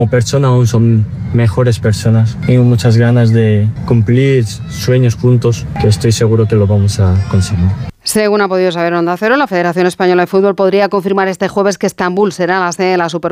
Como persona aún son mejores personas. Tengo muchas ganas de cumplir sueños juntos, que estoy seguro que lo vamos a conseguir. Según ha podido saber Onda Cero, la Federación Española de Fútbol podría confirmar este jueves que Estambul será la sede de la Supercopa